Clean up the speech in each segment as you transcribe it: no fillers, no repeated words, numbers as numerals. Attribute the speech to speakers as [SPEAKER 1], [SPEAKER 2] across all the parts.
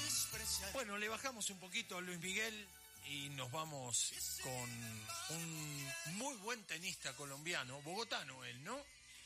[SPEAKER 1] Bueno, le bajamos un poquito a Luis Miguel y nos vamos con un muy buen tenista colombiano, bogotano él, ¿no?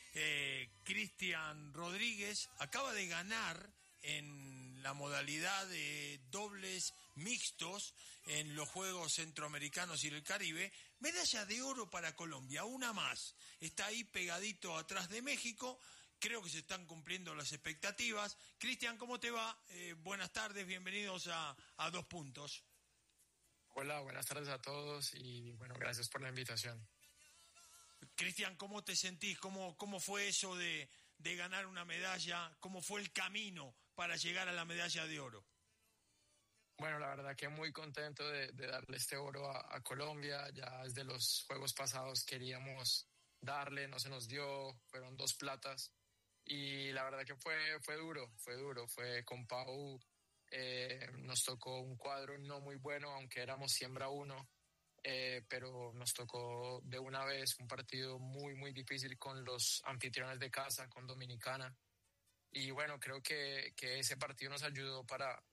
[SPEAKER 1] Cristian Rodríguez acaba de ganar en la modalidad de dobles mixtos en los Juegos Centroamericanos y del Caribe, medalla de oro para Colombia, una más, está ahí pegadito atrás de México. Creo que se están cumpliendo las expectativas. Cristian, ¿cómo te va? Buenas tardes, bienvenidos a Dos Puntos.
[SPEAKER 2] Hola, buenas tardes a todos y bueno, gracias por la invitación.
[SPEAKER 1] Cristian, ¿cómo te sentís? ¿Cómo fue eso de ganar una medalla? ¿Cómo fue el camino para llegar a la medalla de oro?
[SPEAKER 2] Bueno, la verdad que muy contento de darle este oro a Colombia. Ya desde los Juegos pasados queríamos darle, no se nos dio, fueron 2 platas. Y la verdad que fue duro, fue con Pau, nos tocó un cuadro no muy bueno, aunque éramos siembra uno, pero nos tocó de una vez un partido muy, muy difícil con los anfitriones de casa, con Dominicana. Y bueno, creo que ese partido nos ayudó para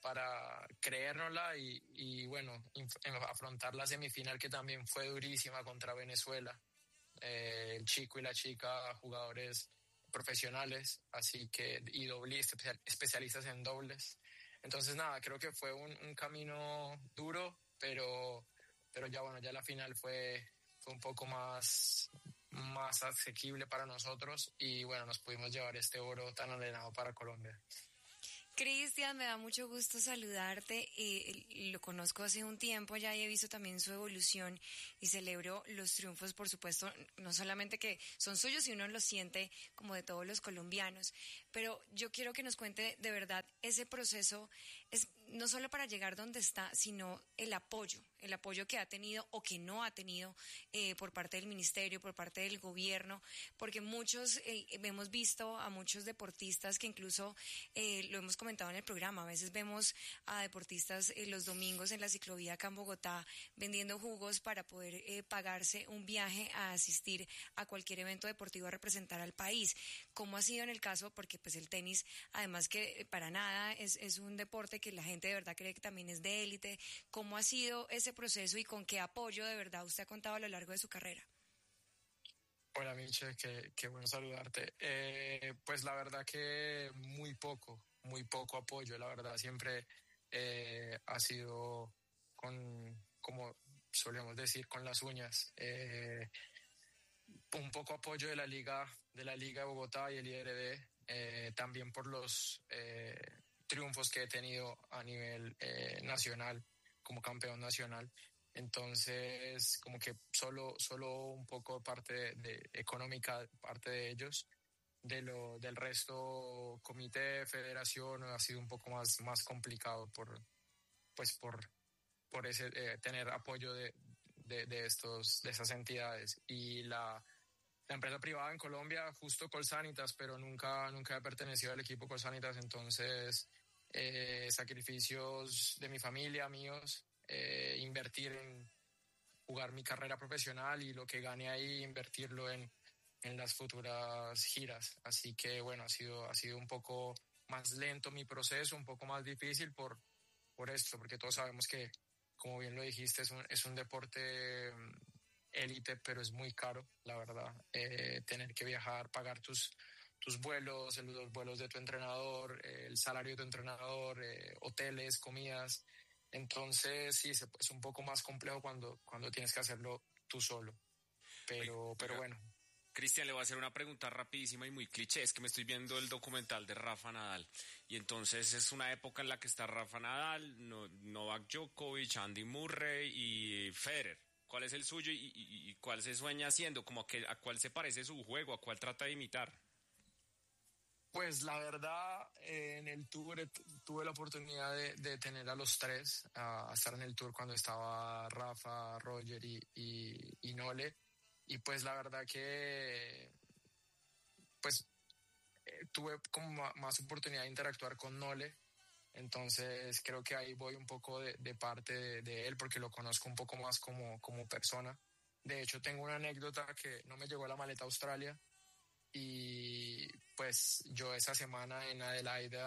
[SPEAKER 2] creérnosla y bueno, afrontar la semifinal que también fue durísima contra Venezuela. El chico y la chica, jugadores profesionales, así que y especialistas en dobles. Entonces nada, creo que fue un camino duro, pero ya bueno, ya la final fue un poco más asequible para nosotros y bueno, nos pudimos llevar este oro tan anhelado para Colombia.
[SPEAKER 3] Cristian, me da mucho gusto saludarte. Lo conozco hace un tiempo ya y he visto también su evolución y celebro los triunfos, por supuesto, no solamente que son suyos y uno los siente como de todos los colombianos, pero yo quiero que nos cuente de verdad ese proceso, es no solo para llegar donde está, sino el apoyo que ha tenido o que no ha tenido por parte del ministerio, por parte del gobierno, porque muchos hemos visto a muchos deportistas que incluso lo hemos comentado en el programa, a veces vemos a deportistas los domingos en la ciclovía acá en Bogotá vendiendo jugos para poder pagarse un viaje a asistir a cualquier evento deportivo a representar al país. ¿Cómo ha sido en el caso? Porque pues el tenis, además que para nada es un deporte que la gente de verdad cree que también es de élite. ¿Cómo ha sido ese proceso y con qué apoyo de verdad usted ha contado a lo largo de su carrera?
[SPEAKER 2] Hola Miche, qué bueno saludarte. Pues la verdad que muy poco apoyo, la verdad siempre ha sido como solemos decir, con las uñas. Un poco apoyo de la Liga de Bogotá y el IRD, también por los triunfos que he tenido a nivel nacional, como campeón nacional. Entonces, como que solo un poco parte de económica, parte de ellos. Del resto, comité, federación, ha sido un poco más complicado por ese tener apoyo de esas entidades. Y la empresa privada en Colombia, justo Colsanitas, pero nunca he pertenecido al equipo Colsanitas, entonces sacrificios de mi familia, míos, invertir en jugar mi carrera profesional y lo que gane ahí invertirlo en las futuras giras. Así que bueno, ha sido un poco más lento mi proceso, un poco más difícil por esto, porque todos sabemos que, como bien lo dijiste, es un deporte élite, pero es muy caro, la verdad. Tener que viajar, pagar tus vuelos, los vuelos de tu entrenador, el salario de tu entrenador, hoteles, comidas. Entonces sí, es un poco más complejo cuando tienes que hacerlo tú solo. Pero bueno.
[SPEAKER 4] Cristian, le voy a hacer una pregunta rapidísima y muy cliché. Es que me estoy viendo el documental de Rafa Nadal y entonces es una época en la que está Rafa Nadal, Novak Djokovic, Andy Murray y Federer. ¿Cuál es el suyo y cuál se sueña haciendo? Como a cuál se parece su juego, a cuál trata de imitar.
[SPEAKER 2] Pues la verdad, en el tour tuve la oportunidad de tener a los tres, a estar en el tour cuando estaba Rafa, Roger y Nole. Y pues la verdad que pues tuve como más oportunidad de interactuar con Nole. Entonces creo que ahí voy un poco de parte de él porque lo conozco un poco más como persona. De hecho, tengo una anécdota que no me llegó la maleta a Australia y pues yo esa semana en Adelaida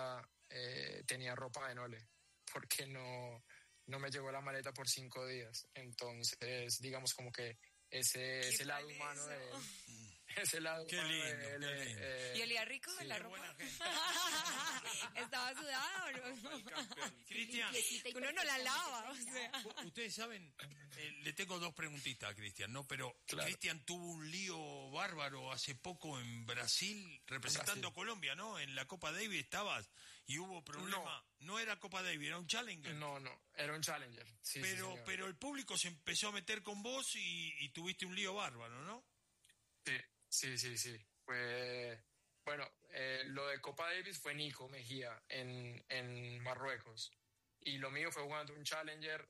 [SPEAKER 2] tenía ropa de Nole, porque no me llegó la maleta por 5 días. Entonces, digamos como que ese lado humano de él, ese lado
[SPEAKER 1] Qué
[SPEAKER 2] humano
[SPEAKER 1] lindo,
[SPEAKER 2] de él,
[SPEAKER 1] qué lindo.
[SPEAKER 3] ¿Y olía rico
[SPEAKER 2] sí,
[SPEAKER 3] la
[SPEAKER 1] Qué
[SPEAKER 3] ropa?
[SPEAKER 1] buena gente.
[SPEAKER 3] ¿Estaba sudada o no?
[SPEAKER 1] Cristian,
[SPEAKER 3] Uno no la lava, o sea.
[SPEAKER 1] ustedes saben, le tengo 2 preguntitas a Cristian, ¿no? Pero
[SPEAKER 2] Claro.
[SPEAKER 1] Cristian tuvo un lío bárbaro hace poco en Brasil, representando a Colombia, ¿no? En la Copa Davis estabas y hubo problema. No era Copa Davis, era un Challenger.
[SPEAKER 2] No, era un Challenger. Sí, sí, señor.
[SPEAKER 1] Pero el público se empezó a meter con vos y tuviste un lío bárbaro, ¿no?
[SPEAKER 2] Sí. Bueno, lo de Copa Davis fue Nico Mejía en Marruecos. Y lo mío fue jugando un Challenger.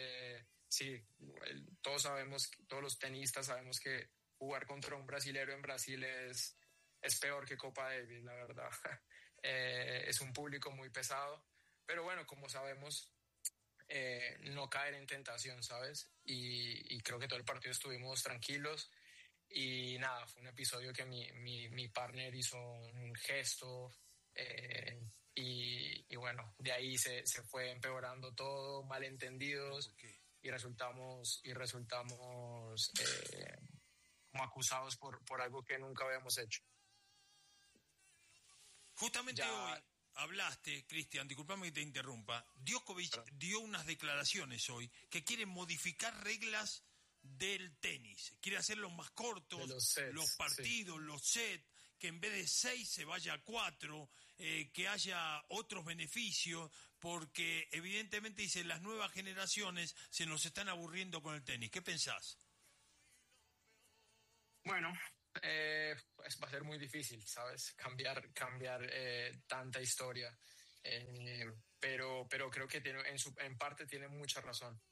[SPEAKER 2] Todos los tenistas sabemos que jugar contra un brasilero en Brasil es peor que Copa Davis, la verdad. Es un público muy pesado. Pero bueno, como sabemos, no caer en tentación, ¿sabes? Y creo que todo el partido estuvimos tranquilos. Y nada, fue un episodio que mi partner hizo un gesto y bueno, de ahí se fue empeorando todo, malentendidos y resultamos como acusados por algo que nunca habíamos hecho.
[SPEAKER 1] Justamente
[SPEAKER 2] Ya.
[SPEAKER 1] hoy hablaste, Cristian, disculpame que te interrumpa, Djokovic dio unas declaraciones hoy que quieren modificar reglas del tenis, quiere hacerlos más cortos,
[SPEAKER 2] De los sets,
[SPEAKER 1] partidos, los sets, que en vez de 6 se vaya a 4, que haya otros beneficios, porque evidentemente dice las nuevas generaciones se nos están aburriendo con el tenis. ¿Qué pensás?
[SPEAKER 2] Bueno, va a ser muy difícil, ¿sabes? Cambiar tanta historia. Pero creo que en parte tiene mucha razón.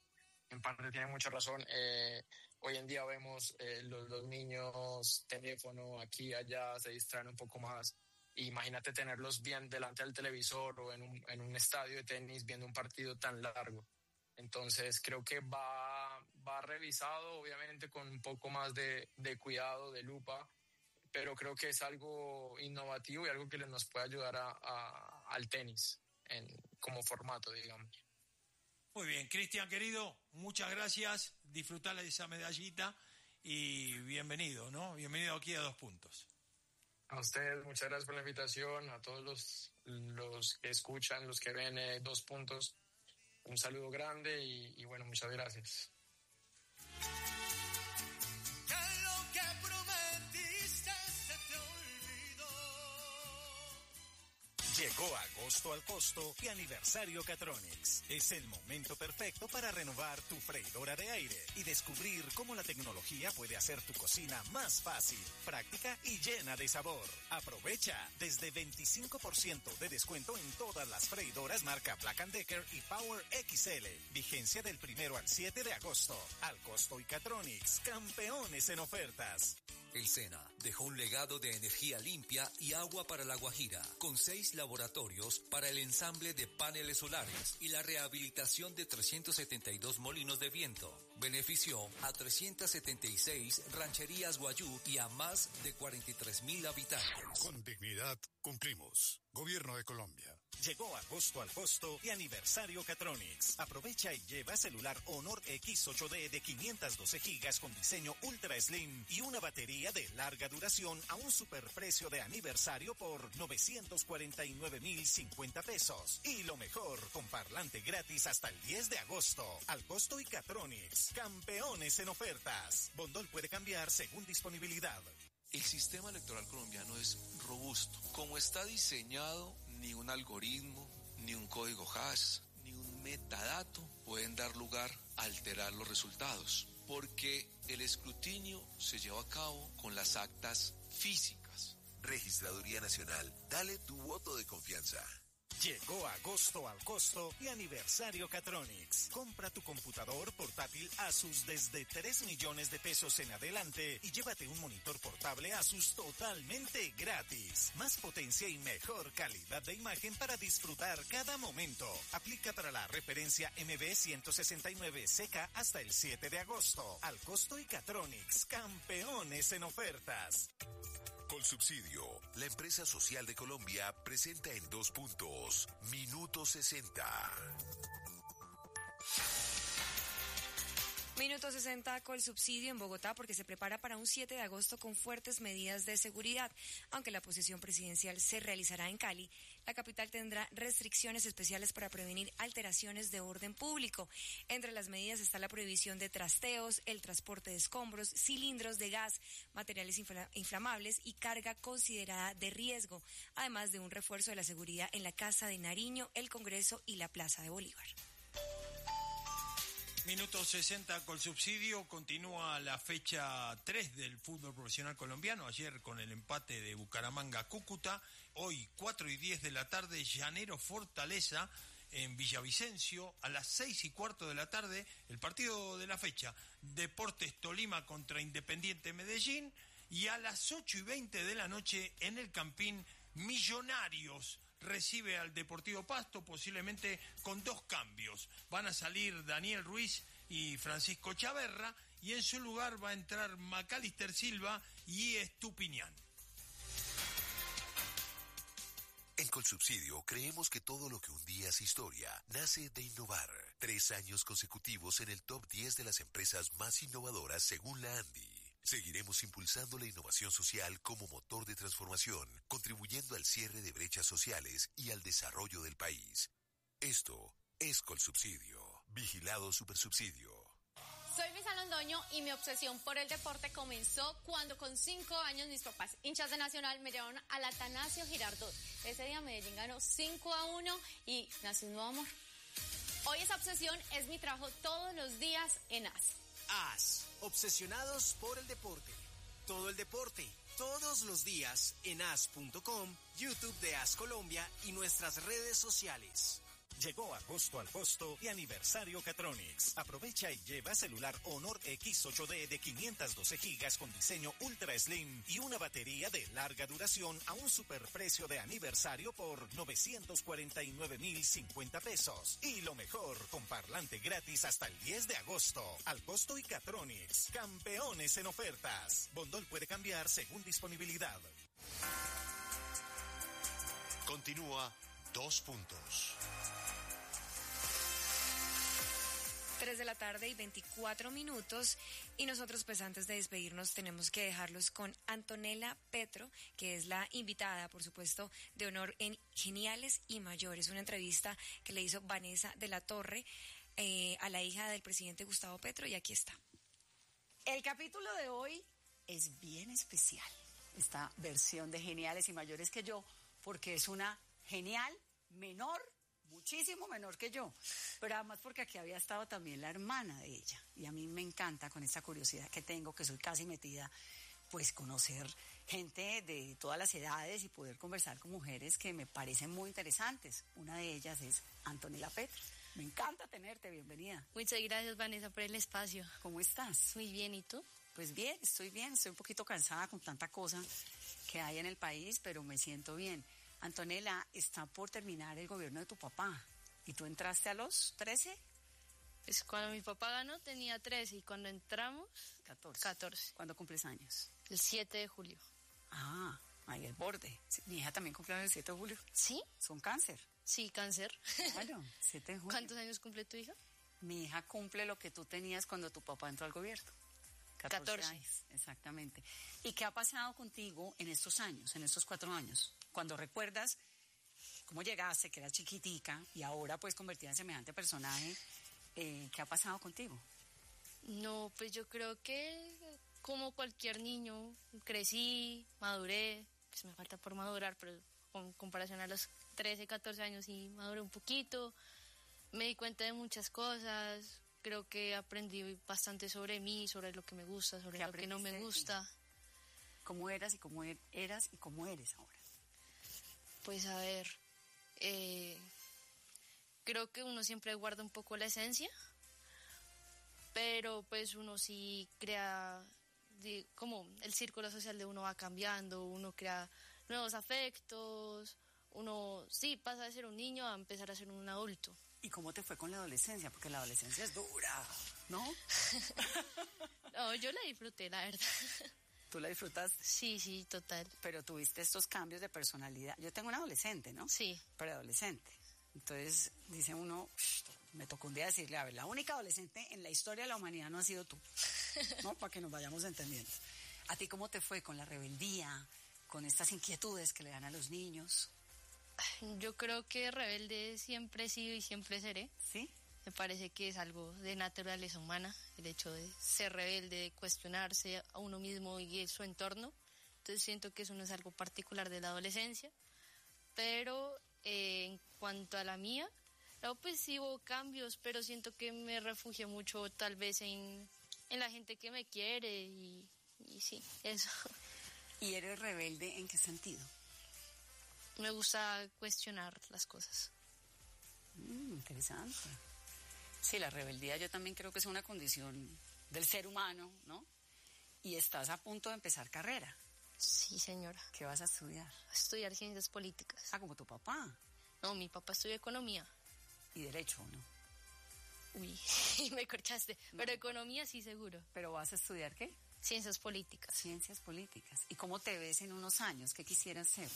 [SPEAKER 2] Hoy en día vemos los niños, teléfono, aquí, allá, se distraen un poco más. Imagínate tenerlos bien delante del televisor o en un estadio de tenis viendo un partido tan largo. Entonces creo que va revisado, obviamente con un poco más de cuidado, de lupa, pero creo que es algo innovativo y algo que nos puede ayudar al tenis como formato, digamos.
[SPEAKER 1] Muy bien, Cristian, querido, muchas gracias, disfrutá de esa medallita y bienvenido, ¿no? Bienvenido aquí a 2 Puntos.
[SPEAKER 2] A ustedes, muchas gracias por la invitación, a todos los que escuchan, los que ven 2 Puntos, un saludo grande y bueno, muchas gracias.
[SPEAKER 5] Llegó agosto al costo y aniversario Catronics. Es el momento perfecto para renovar tu freidora de aire y descubrir cómo la tecnología puede hacer tu cocina más fácil, práctica y llena de sabor. Aprovecha desde 25% de descuento en todas las freidoras marca Black & Decker y Power XL. Vigencia del 1 al 7 de agosto. Al costo y Catronics, campeones en ofertas.
[SPEAKER 6] El SENA dejó un legado de energía limpia y agua para La Guajira, con 6 laboratorios para el ensamble de paneles solares y la rehabilitación de 372 molinos de viento. Benefició a 376 rancherías guayú y a más de 43,000 habitantes.
[SPEAKER 7] Con dignidad cumplimos. Gobierno de Colombia.
[SPEAKER 5] Llegó agosto al costo y aniversario Catronics. Aprovecha y lleva celular Honor X8D de 512 gigas con diseño Ultra Slim y una batería de larga duración a un superprecio de aniversario por 949,050 pesos. Y lo mejor, con parlante gratis hasta el 10 de agosto. Al costo y Catronics. Campeones en ofertas. Bondol puede cambiar según disponibilidad.
[SPEAKER 8] El sistema electoral colombiano es robusto. Como está diseñado, ni un algoritmo, ni un código hash, ni un metadato pueden dar lugar a alterar los resultados, porque el escrutinio se lleva a cabo con las actas físicas.
[SPEAKER 9] Registraduría Nacional, dale tu voto de confianza.
[SPEAKER 5] Llegó agosto al costo y aniversario Catronics. Compra tu computador portátil Asus desde 3 millones de pesos en adelante y llévate un monitor portable Asus totalmente gratis. Más potencia y mejor calidad de imagen para disfrutar cada momento. Aplica para la referencia MB169CK hasta el 7 de agosto. Al costo y Catronics, campeones en ofertas.
[SPEAKER 9] Colsubsidio, la empresa social de Colombia, presenta en 2 puntos, Minuto 60.
[SPEAKER 3] Minuto 60 Colsubsidio en Bogotá porque se prepara para un 7 de agosto con fuertes medidas de seguridad. Aunque la posesión presidencial se realizará en Cali, la capital tendrá restricciones especiales para prevenir alteraciones de orden público. Entre las medidas está la prohibición de trasteos, el transporte de escombros, cilindros de gas, materiales inflamables y carga considerada de riesgo, además de un refuerzo de la seguridad en la Casa de Nariño, el Congreso y la Plaza de Bolívar.
[SPEAKER 1] Minuto 60 Colsubsidio, continúa la fecha 3 del fútbol profesional colombiano, ayer con el empate de Bucaramanga-Cúcuta, hoy 4:10 de la tarde, Llanero Fortaleza en Villavicencio, a las 6:15 de la tarde, el partido de la fecha, Deportes Tolima contra Independiente Medellín, y a las 8:20 de la noche en el Campín, Millonarios recibe al Deportivo Pasto, posiblemente con 2 cambios. Van a salir Daniel Ruiz y Francisco Chaverra, y en su lugar va a entrar Macalister Silva y Estupiñán.
[SPEAKER 9] En Colsubsidio creemos que todo lo que un día es historia nace de innovar. 3 años consecutivos en el top 10 de las empresas más innovadoras según la ANDI. Seguiremos impulsando la innovación social como motor de transformación, contribuyendo al cierre de brechas sociales y al desarrollo del país. Esto es Colsubsidio. Vigilado Supersubsidio.
[SPEAKER 10] Soy Luisa Londoño y mi obsesión por el deporte comenzó cuando con 5 años mis papás, hinchas de Nacional, me llevaron al Atanasio Girardot. Ese día Medellín ganó 5-1 y nació un nuevo amor. Hoy esa obsesión es mi trabajo todos los días en AS.
[SPEAKER 11] AS, obsesionados por el deporte. Todo el deporte, todos los días en as.com, YouTube de AS Colombia y nuestras redes sociales.
[SPEAKER 5] Llegó agosto al costo y aniversario Catronics. Aprovecha y lleva celular Honor X8D de 512 GB con diseño Ultra Slim y una batería de larga duración a un superprecio de aniversario por 949.050 pesos. Y lo mejor, con parlante gratis hasta el 10 de agosto. Al costo y Catronics, campeones en ofertas. Bondol puede cambiar según disponibilidad.
[SPEAKER 7] Continúa 2 puntos.
[SPEAKER 3] 3 de la tarde y 24 minutos, y nosotros pues antes de despedirnos tenemos que dejarlos con Antonella Petro, que es la invitada, por supuesto, de honor en Geniales y Mayores, una entrevista que le hizo Vanessa de la Torre a la hija del presidente Gustavo Petro, y aquí está.
[SPEAKER 12] El capítulo de hoy es bien especial, esta versión de Geniales y Mayores que yo, porque es una genial menor, muchísimo menor que yo, pero además porque aquí había estado también la hermana de ella, y a mí me encanta, con esta curiosidad que tengo, que soy casi metida, pues conocer gente de todas las edades y poder conversar con mujeres que me parecen muy interesantes. Una de ellas es Antonella Petro. Me encanta tenerte, bienvenida.
[SPEAKER 13] Muchas gracias, Vanessa, por el espacio.
[SPEAKER 12] ¿Cómo estás?
[SPEAKER 13] Muy bien, ¿y tú?
[SPEAKER 12] Pues bien, estoy un poquito cansada con tanta cosa que hay en el país, pero me siento bien. Antonella, está por terminar el gobierno de tu papá. ¿Y tú entraste a los 13?
[SPEAKER 13] Pues cuando mi papá ganó tenía 13 y cuando entramos... 14.
[SPEAKER 12] ¿Cuándo cumples años?
[SPEAKER 13] El 7 de julio.
[SPEAKER 12] Ah, ahí el borde. Mi hija también cumple el 7 de julio.
[SPEAKER 13] ¿Sí?
[SPEAKER 12] Son cáncer.
[SPEAKER 13] Sí, cáncer.
[SPEAKER 12] Claro, 7 de julio.
[SPEAKER 13] ¿Cuántos años cumple tu hija?
[SPEAKER 12] Mi hija cumple lo que tú tenías cuando tu papá entró al gobierno. 14 años, exactamente. ¿Y qué ha pasado contigo en estos años, en estos 4 años? Cuando recuerdas cómo llegaste, que eras chiquitica, y ahora pues convertida en semejante personaje, ¿qué ha pasado contigo?
[SPEAKER 13] No, pues yo creo que como cualquier niño, crecí, maduré, pues me falta por madurar, pero con comparación a los 13, 14 años sí maduré un poquito, me di cuenta de muchas cosas, creo que aprendí bastante sobre mí, sobre lo que me gusta, sobre lo que no me gusta.
[SPEAKER 12] ¿Cómo eras y cómo eras y cómo eres ahora?
[SPEAKER 13] Pues a ver, creo que uno siempre guarda un poco la esencia, pero pues uno sí crea, como el círculo social de uno va cambiando, uno crea nuevos afectos, uno sí pasa de ser un niño a empezar a ser un adulto.
[SPEAKER 12] ¿Y cómo te fue con la adolescencia? Porque la adolescencia es dura, ¿no?
[SPEAKER 13] No, yo la disfruté, la verdad.
[SPEAKER 12] ¿Tú la disfrutas?
[SPEAKER 13] Sí, total.
[SPEAKER 12] Pero tuviste estos cambios de personalidad. Yo tengo un adolescente, ¿no?
[SPEAKER 13] Sí.
[SPEAKER 12] Preadolescente. Entonces dice uno, me tocó un día decirle, a ver, la única adolescente en la historia de la humanidad no has sido tú, ¿no? Para que nos vayamos entendiendo. ¿A ti cómo te fue con la rebeldía, con estas inquietudes que le dan a los niños?
[SPEAKER 13] Yo creo que rebelde siempre he sido y siempre seré.
[SPEAKER 12] ¿Sí?
[SPEAKER 13] Me parece que es algo de naturaleza humana, el hecho de ser rebelde, de cuestionarse a uno mismo y su entorno. Entonces siento que eso no es algo particular de la adolescencia. Pero en cuanto a la mía, no, pues sí hubo cambios, pero siento que me refugié mucho tal vez en la gente que me quiere y sí, eso.
[SPEAKER 12] ¿Y eres rebelde en qué sentido?
[SPEAKER 13] Me gusta cuestionar las cosas.
[SPEAKER 12] Interesante. Sí, la rebeldía yo también creo que es una condición del ser humano, ¿no? Y estás a punto de empezar carrera.
[SPEAKER 13] Sí, señora.
[SPEAKER 12] ¿Qué vas a estudiar?
[SPEAKER 13] A estudiar ciencias políticas.
[SPEAKER 12] Ah, como tu papá.
[SPEAKER 13] No, mi papá estudia economía.
[SPEAKER 12] ¿Y derecho o no?
[SPEAKER 13] Uy, me corchaste. No. Pero economía sí, seguro.
[SPEAKER 12] ¿Pero vas a estudiar qué?
[SPEAKER 13] Ciencias políticas.
[SPEAKER 12] Ciencias políticas. ¿Y cómo te ves en unos años? ¿Qué quisieras ser?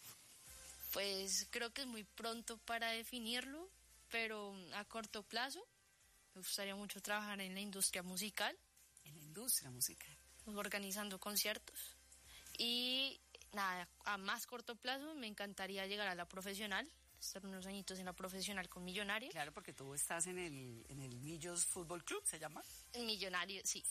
[SPEAKER 13] Pues creo que es muy pronto para definirlo, pero a corto plazo me gustaría mucho trabajar en la industria musical.
[SPEAKER 12] En la industria musical.
[SPEAKER 13] Organizando conciertos. Y nada, a más corto plazo me encantaría llegar a la profesional, estar unos añitos en la profesional con Millonarios.
[SPEAKER 12] Claro, porque tú estás en el Millos Fútbol Club, ¿se llama?
[SPEAKER 13] En Millonarios, sí.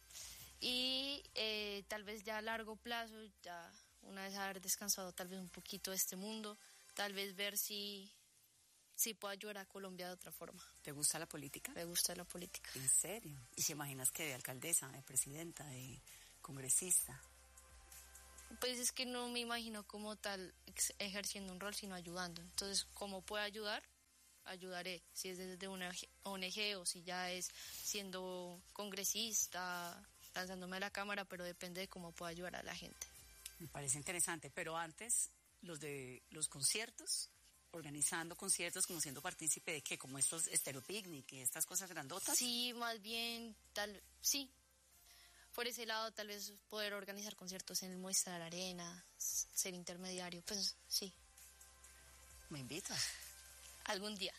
[SPEAKER 13] Y tal vez ya a largo plazo, ya una vez haber descansado tal vez un poquito de este mundo, tal vez ver si puedo ayudar a Colombia de otra forma.
[SPEAKER 12] ¿Te gusta la política?
[SPEAKER 13] Me gusta la política.
[SPEAKER 12] ¿En serio? ¿Y te imaginas que de alcaldesa, de presidenta, de congresista?
[SPEAKER 13] Pues es que no me imagino como tal ejerciendo un rol, sino ayudando. Entonces, ¿cómo puedo ayudar? Ayudaré. Si es desde una ONG o si ya es siendo congresista, lanzándome a la cámara, pero depende de cómo puedo ayudar a la gente.
[SPEAKER 12] Me parece interesante, pero antes, los conciertos, organizando conciertos, como siendo partícipe de qué, como estos Estéreo Picnic y estas cosas grandotas.
[SPEAKER 13] Sí, más bien, sí. Por ese lado, tal vez poder organizar conciertos en el Muestra de la Arena, ser intermediario, pues sí.
[SPEAKER 12] ¿Me invitas?
[SPEAKER 13] Algún día.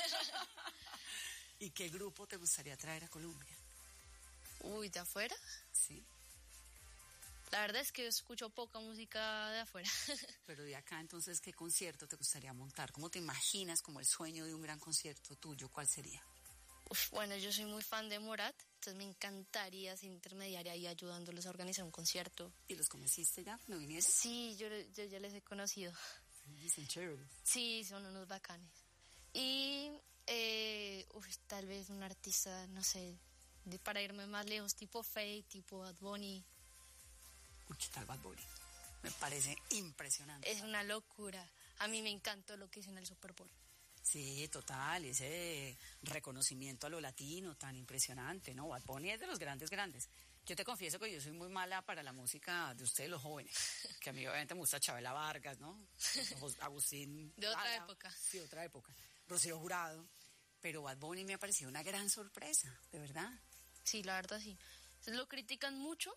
[SPEAKER 12] ¿Y qué grupo te gustaría traer a Colombia?
[SPEAKER 13] Uy, ¿de afuera?
[SPEAKER 12] Sí.
[SPEAKER 13] La verdad es que escucho poca música de afuera.
[SPEAKER 12] Pero de acá, entonces, ¿qué concierto te gustaría montar? ¿Cómo te imaginas como el sueño de un gran concierto tuyo? ¿Cuál sería?
[SPEAKER 13] Bueno, yo soy muy fan de Morat, entonces me encantaría ser intermediaria y ayudándolos a organizar un concierto.
[SPEAKER 12] ¿Y los conociste ya cuando vinieron?
[SPEAKER 13] Sí, yo ya les he conocido.
[SPEAKER 12] Sí, son chéveres.
[SPEAKER 13] Sí, son unos bacanes. Y tal vez un artista, no sé, para irme más lejos, tipo Faye, tipo Bad Bunny.
[SPEAKER 12] Uy, ¿qué tal Bad Bunny? Me parece impresionante.
[SPEAKER 13] Es una locura. A mí me encantó lo que hizo en el Super Bowl.
[SPEAKER 12] Sí, total, ese reconocimiento a lo latino tan impresionante, ¿no? Bad Bunny es de los grandes. Yo te confieso que yo soy muy mala para la música de ustedes los jóvenes, que a mí obviamente me gusta Chabela Vargas, ¿no? Agustín.
[SPEAKER 13] De otra época.
[SPEAKER 12] Sí, otra época. Rocío Jurado, pero Bad Bunny me ha parecido una gran sorpresa, de verdad.
[SPEAKER 13] Sí, la verdad sí. Lo critican mucho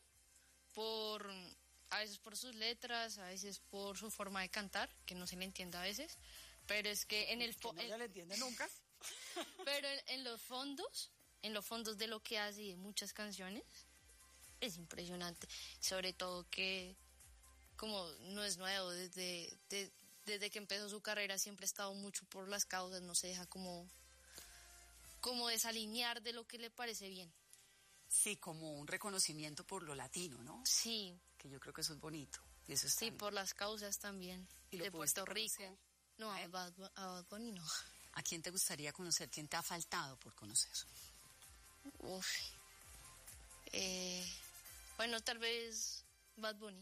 [SPEAKER 13] a veces por sus letras, a veces por su forma de cantar, que no se le entiende a veces. Pero es que en el
[SPEAKER 12] no se le entiende nunca.
[SPEAKER 13] Pero en los fondos de lo que hace y de muchas canciones, es impresionante. Sobre todo que, como no es nuevo, desde que empezó su carrera siempre ha estado mucho por las causas, no se deja como desalinear de lo que le parece bien.
[SPEAKER 12] Sí, como un reconocimiento por lo latino, ¿no?
[SPEAKER 13] Sí.
[SPEAKER 12] Que yo creo que eso es bonito. Y eso
[SPEAKER 13] sí, por las causas también. ¿Y de Puerto Rico? No, a Bad Bunny no.
[SPEAKER 12] ¿A quién te gustaría conocer? ¿Quién te ha faltado por conocer?
[SPEAKER 13] Bueno, tal vez Bad Bunny.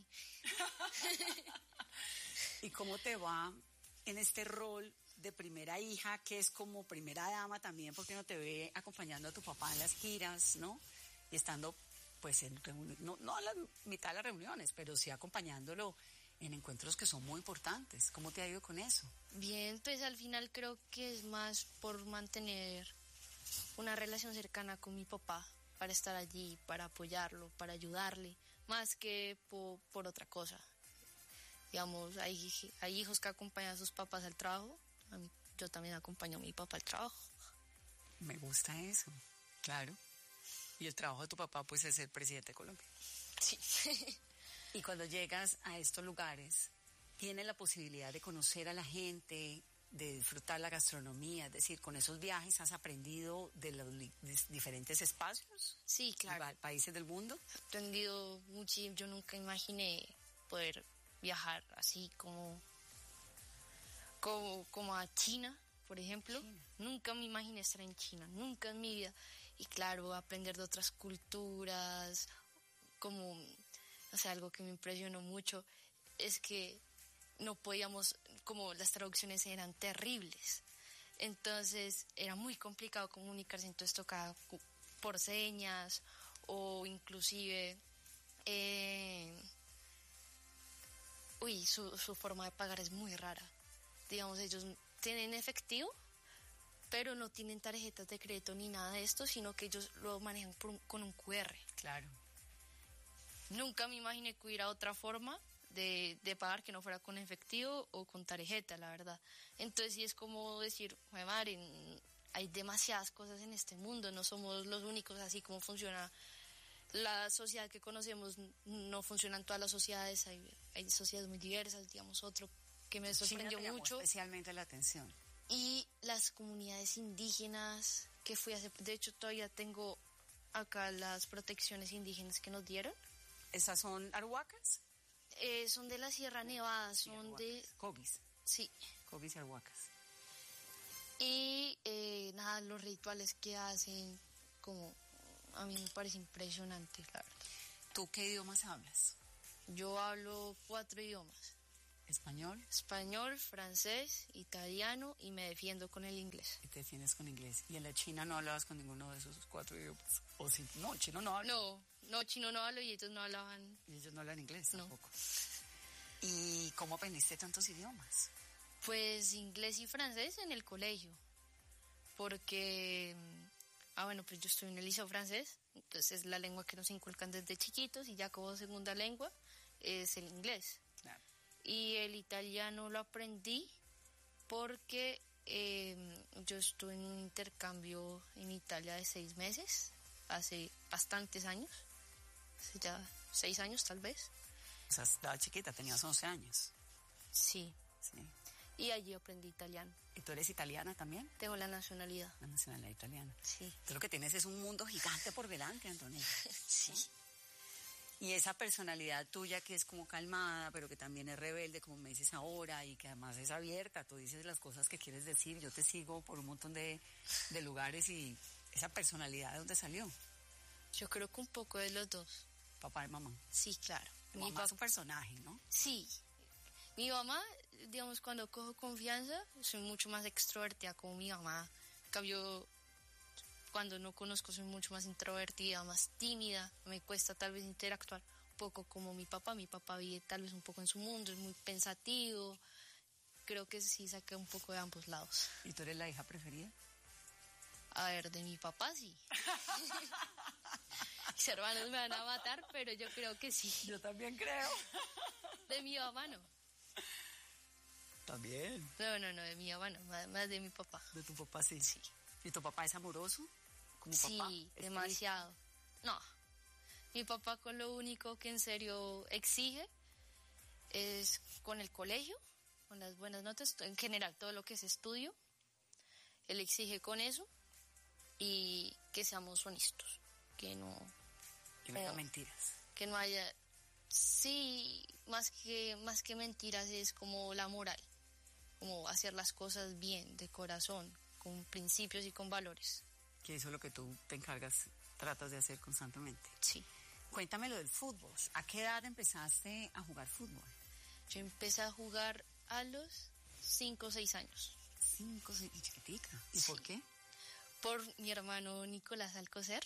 [SPEAKER 12] ¿Y cómo te va en este rol de primera hija, que es como primera dama también, porque no te ve acompañando a tu papá en las giras, ¿no? Y estando, pues, no a la mitad de las reuniones, pero sí acompañándolo en encuentros que son muy importantes. ¿Cómo te ha ido con eso?
[SPEAKER 13] Bien, pues al final creo que es más por mantener una relación cercana con mi papá, para estar allí, para apoyarlo, para ayudarle, más que por otra cosa. Digamos, hay hijos que acompañan a sus papás al trabajo, yo también acompaño a mi papá al trabajo.
[SPEAKER 12] Me gusta eso, claro. Y el trabajo de tu papá pues es ser presidente de Colombia.
[SPEAKER 13] Sí.
[SPEAKER 12] Y cuando llegas a estos lugares, ¿tienes la posibilidad de conocer a la gente, de disfrutar la gastronomía? Es decir, con esos viajes has aprendido de los diferentes espacios.
[SPEAKER 13] Sí, claro.
[SPEAKER 12] Países del mundo.
[SPEAKER 13] He aprendido mucho. Yo nunca imaginé poder viajar así como a China, por ejemplo. Nunca me imaginé estar en China, nunca en mi vida. Y claro, aprender de otras culturas, algo que me impresionó mucho es que no podíamos, como las traducciones eran terribles. Entonces era muy complicado comunicarse, entonces tocaba por señas o inclusive su forma de pagar es muy rara. Digamos, ellos tienen efectivo, pero no tienen tarjetas de crédito ni nada de esto, sino que ellos lo manejan con un QR.
[SPEAKER 12] Claro.
[SPEAKER 13] Nunca me imaginé que hubiera otra forma de pagar que no fuera con efectivo o con tarjeta, la verdad. Entonces sí es como decir, madre, hay demasiadas cosas en este mundo, no somos los únicos, así como funciona la sociedad que conocemos, no funcionan todas las sociedades, hay sociedades muy diversas, digamos, otro que me sorprendió mucho.
[SPEAKER 12] Especialmente la atención.
[SPEAKER 13] Y las comunidades indígenas que fui a hacer, de hecho todavía tengo acá las protecciones indígenas que nos dieron.
[SPEAKER 12] ¿Esas son arhuacas?
[SPEAKER 13] Son de la Sierra Nevada, son de...
[SPEAKER 12] Cobis.
[SPEAKER 13] Sí.
[SPEAKER 12] Cobis y arhuacas.
[SPEAKER 13] Y los rituales que hacen, como a mí me parece impresionante, la verdad.
[SPEAKER 12] ¿Tú qué idiomas hablas?
[SPEAKER 13] Yo hablo 4 idiomas.
[SPEAKER 12] ¿Español?
[SPEAKER 13] Español, francés, italiano y me defiendo con el inglés.
[SPEAKER 12] Y te defiendes con inglés. ¿Y en la China no hablabas con ninguno de esos 4 idiomas? ¿O si no, chino no hablo?
[SPEAKER 13] No, chino no hablo y ellos no hablaban.
[SPEAKER 12] ¿Y ellos no hablan inglés tampoco?
[SPEAKER 13] No.
[SPEAKER 12] ¿Y cómo aprendiste tantos idiomas?
[SPEAKER 13] Pues inglés y francés en el colegio. Porque, pues yo estoy en el liceo francés, entonces es la lengua que nos inculcan desde chiquitos y ya como segunda lengua es el inglés.
[SPEAKER 12] Claro.
[SPEAKER 13] Y el italiano lo aprendí porque yo estuve en un intercambio en Italia de 6 meses, hace bastantes años, hace ya 6 años tal vez.
[SPEAKER 12] O sea, estaba chiquita, tenías 11 años.
[SPEAKER 13] Sí. Y allí aprendí italiano.
[SPEAKER 12] ¿Y tú eres italiana también?
[SPEAKER 13] Tengo la nacionalidad.
[SPEAKER 12] La nacionalidad italiana.
[SPEAKER 13] Sí.
[SPEAKER 12] Tú lo que tienes es un mundo gigante por delante, Antonella.
[SPEAKER 13] Sí.
[SPEAKER 12] Y esa personalidad tuya que es como calmada, pero que también es rebelde, como me dices ahora, y que además es abierta, tú dices las cosas que quieres decir, yo te sigo por un montón de lugares, y esa personalidad, ¿de dónde salió?
[SPEAKER 13] Yo creo que un poco de los dos.
[SPEAKER 12] ¿Papá y mamá?
[SPEAKER 13] Sí, claro.
[SPEAKER 12] Mi papá es un personaje, ¿no?
[SPEAKER 13] Sí. Mi mamá, digamos, cuando cojo confianza, soy mucho más extrovertida como mi mamá. En cambio, cuando no conozco soy mucho más introvertida, más tímida, me cuesta tal vez interactuar un poco como mi papá. Mi papá vive tal vez un poco en su mundo, es muy pensativo. Creo que sí saqué un poco de ambos lados.
[SPEAKER 12] ¿Y tú eres la hija preferida?
[SPEAKER 13] A ver, de mi papá sí. Mis hermanos me van a matar, pero yo creo que sí.
[SPEAKER 12] Yo también creo.
[SPEAKER 13] De mi mamá no.
[SPEAKER 12] ¿También?
[SPEAKER 13] No, de mi mamá no, más de mi papá.
[SPEAKER 12] ¿De tu papá sí?
[SPEAKER 13] Sí.
[SPEAKER 12] ¿Y tu papá es amoroso?
[SPEAKER 13] Sí,
[SPEAKER 12] papá?
[SPEAKER 13] demasiado. No, mi papá con lo único que en serio exige es con el colegio, con las buenas notas, en general todo lo que es estudio, él exige con eso y que seamos honestos, que no
[SPEAKER 12] haya mentiras.
[SPEAKER 13] Que no haya, sí, más que mentiras es como la moral, como hacer las cosas bien, de corazón, con principios y con valores.
[SPEAKER 12] Que eso es lo que tú te encargas, tratas de hacer constantemente.
[SPEAKER 13] Sí.
[SPEAKER 12] Cuéntame lo del fútbol. ¿A qué edad empezaste a jugar fútbol?
[SPEAKER 13] Yo empecé a jugar a los 5 o 6 años.
[SPEAKER 12] 5 o 6, chiquitica. ¿Y
[SPEAKER 13] sí.
[SPEAKER 12] por qué?
[SPEAKER 13] Por mi hermano Nicolás Alcocer.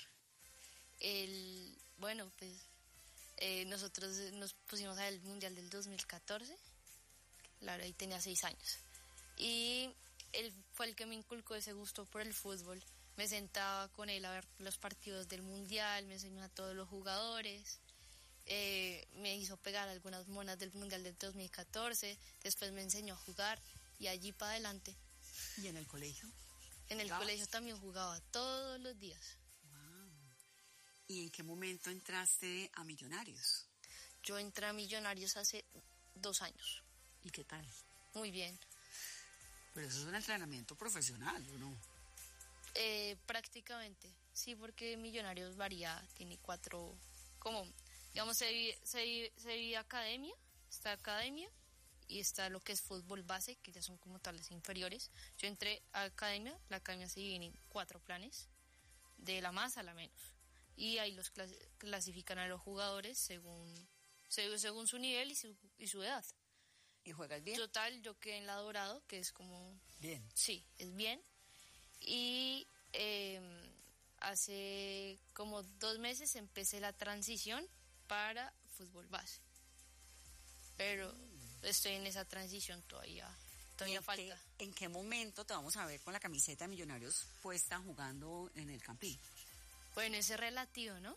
[SPEAKER 13] Nosotros nos pusimos al Mundial del 2014. Claro, ahí tenía 6 años. Y él fue el que me inculcó ese gusto por el fútbol. Me sentaba con él a ver los partidos del Mundial, me enseñó a todos los jugadores Me hizo pegar algunas monas del Mundial del 2014, después me enseñó a jugar y allí para adelante.
[SPEAKER 12] ¿Y en el colegio?
[SPEAKER 13] En el colegio también jugaba todos los días.
[SPEAKER 12] Wow. ¿Y en qué momento entraste a Millonarios?
[SPEAKER 13] Yo entré a Millonarios hace 2 años.
[SPEAKER 12] ¿Y qué tal?
[SPEAKER 13] Muy bien.
[SPEAKER 12] Pero eso es un entrenamiento profesional, ¿o no?
[SPEAKER 13] Prácticamente, sí, porque Millonarios varía, tiene 4, como, digamos, se divide academia, está academia y está lo que es fútbol base, que ya son como tales inferiores. Yo entré a academia, la academia se divide en 4 planes, de la más a la menos, y ahí los clasifican a los jugadores según su nivel y su edad.
[SPEAKER 12] ¿Y juegas bien?
[SPEAKER 13] Total, yo quedé en la Dorado, que es como...
[SPEAKER 12] Bien.
[SPEAKER 13] Sí, es bien. Y hace como 2 meses empecé la transición para fútbol base. Pero estoy en esa transición todavía falta.
[SPEAKER 12] ¿En qué momento te vamos a ver con la camiseta de Millonarios puesta jugando en el Campín?
[SPEAKER 13] Bueno, ese es relativo, ¿no?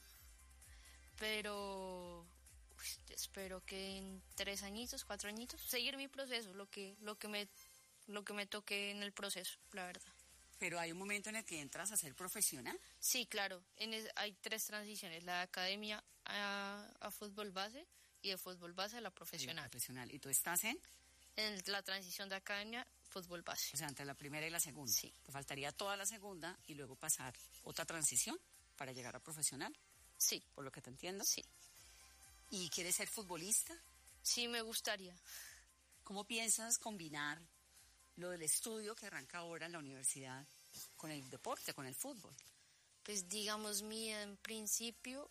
[SPEAKER 13] Pero espero que en 3 añitos, 4 añitos, seguir mi proceso, lo que me toque en el proceso, la verdad.
[SPEAKER 12] ¿Pero hay un momento en el que entras a ser profesional?
[SPEAKER 13] Sí, claro. Hay 3 transiciones, la de academia a fútbol base y de fútbol base a la profesional.
[SPEAKER 12] ¿Y tú estás en?
[SPEAKER 13] En la transición de academia, fútbol base.
[SPEAKER 12] O sea, entre la primera y la segunda.
[SPEAKER 13] Sí.
[SPEAKER 12] Te faltaría toda la segunda y luego pasar otra transición para llegar a profesional.
[SPEAKER 13] Sí.
[SPEAKER 12] ¿Por lo que te entiendo?
[SPEAKER 13] Sí.
[SPEAKER 12] ¿Y quieres ser futbolista?
[SPEAKER 13] Sí, me gustaría.
[SPEAKER 12] ¿Cómo piensas combinar lo del estudio que arranca ahora en la universidad con el deporte, con el fútbol?
[SPEAKER 13] Pues digamos, en principio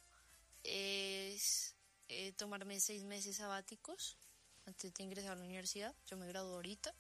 [SPEAKER 13] es tomarme 6 meses sabáticos antes de ingresar a la universidad. Yo me gradúo ahorita.